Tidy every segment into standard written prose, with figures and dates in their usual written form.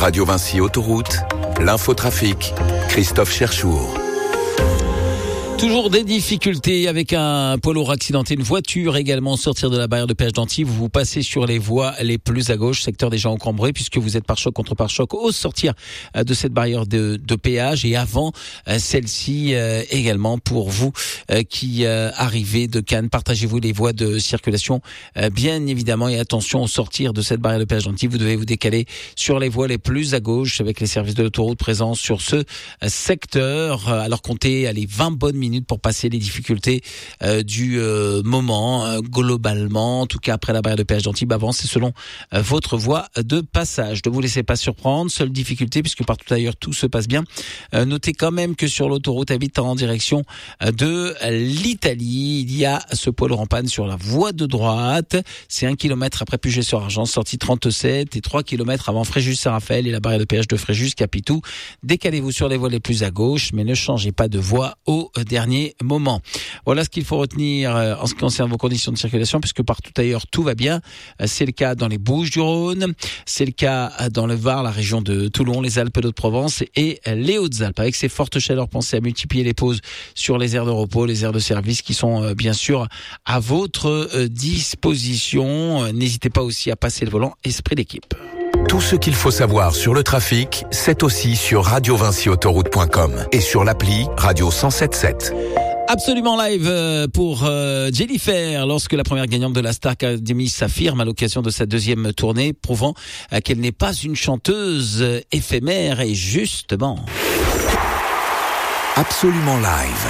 Radio Vinci Autoroute, l'infotrafic, Christophe Cherchour. Toujours des difficultés avec un poids lourd accidenté, une voiture également sortir de la barrière de péage d'Antibes. Vous passez sur les voies les plus à gauche, secteur des gens encombrés, puisque vous êtes pare-choc contre pare-choc au sortir de cette barrière de péage et avant celle-ci également pour vous qui arrivez de Cannes. Partagez-vous les voies de circulation bien évidemment et attention au sortir de cette barrière de péage d'Antibes. Vous devez vous décaler sur les voies les plus à gauche avec les services de l'autoroute présents sur ce secteur. Alors comptez 20 bonnes minutes pour passer les difficultés du moment globalement, en tout cas après la barrière de péage d'Antibes. Avancez selon votre voie de passage. Ne vous laissez pas surprendre. Seule difficulté, puisque partout ailleurs tout se passe bien. Notez quand même que sur l'autoroute A8 en direction de l'Italie, il y a ce poids lourd en panne sur la voie de droite. C'est 1 km après Puget-sur-Argent, sortie 37 et 3 km avant Fréjus-Saint-Raphaël et la barrière de péage de Fréjus-Capitou. Décalez-vous sur les voies les plus à gauche, mais ne changez pas de voie au dernier moment. Voilà ce qu'il faut retenir en ce qui concerne vos conditions de circulation, puisque partout ailleurs tout va bien. C'est le cas dans les Bouches-du-Rhône, c'est le cas dans le Var, la région de Toulon, les Alpes d'Haute-Provence et les Hautes-Alpes. Avec ces fortes chaleurs, pensez à multiplier les pauses sur les aires de repos, les aires de service qui sont bien sûr à votre disposition. N'hésitez pas aussi à passer le volant esprit d'équipe. Tout ce qu'il faut savoir sur le trafic, c'est aussi sur radiovinciautoroute.com et sur l'appli Radio 107.7. Absolument live pour Jennifer lorsque la première gagnante de la Star Academy s'affirme à l'occasion de sa deuxième tournée, prouvant qu'elle n'est pas une chanteuse éphémère. Et justement, Absolument live.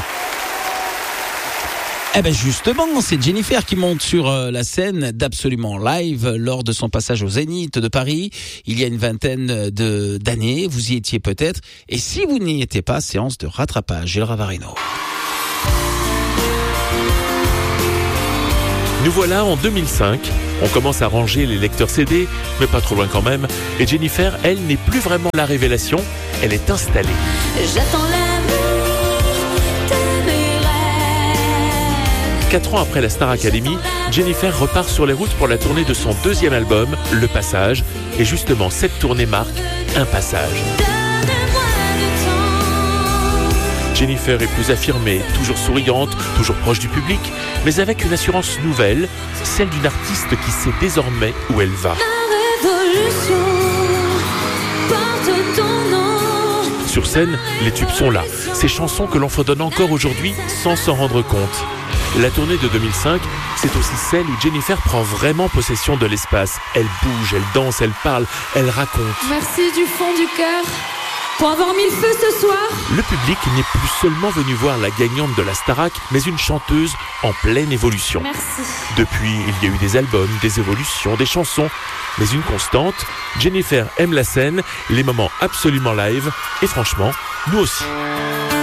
Eh ben justement, c'est Jennifer qui monte sur la scène d'Absolument Live lors de son passage au Zénith de Paris il y a une vingtaine d'années. Vous y étiez peut-être. Et si vous n'y étiez pas, séance de rattrapage. Gilles Ravarino. Nous voilà en 2005. On commence à ranger les lecteurs CD, mais pas trop loin quand même. Et Jennifer, elle, n'est plus vraiment la révélation. Elle est installée. J'attends l'amour de mes rêves. 4 ans après la Star Academy, Jennifer repart sur les routes pour la tournée de son deuxième album, Le Passage. Et justement, cette tournée marque un passage. Jennifer est plus affirmée, toujours souriante, toujours proche du public, mais avec une assurance nouvelle, celle d'une artiste qui sait désormais où elle va. Ma révolution porte ton nom. Sur scène, les tubes sont là, ces chansons que l'on fredonne encore aujourd'hui sans s'en rendre compte. La tournée de 2005, c'est aussi celle où Jennifer prend vraiment possession de l'espace. Elle bouge, elle danse, elle parle, elle raconte. Merci du fond du cœur pour avoir mis le feu ce soir. Le public n'est plus seulement venu voir la gagnante de la Starac, mais une chanteuse en pleine évolution. Merci. Depuis, il y a eu des albums, des évolutions, des chansons. Mais une constante, Jennifer aime la scène, les moments absolument live, et franchement, nous aussi.